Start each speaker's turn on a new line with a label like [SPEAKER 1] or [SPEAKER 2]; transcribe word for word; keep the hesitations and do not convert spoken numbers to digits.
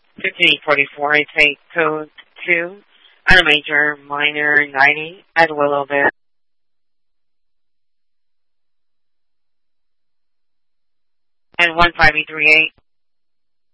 [SPEAKER 1] fifteen forty-four, I take code two, on a major, minor ninety at Willowbend. And one five eight three eight.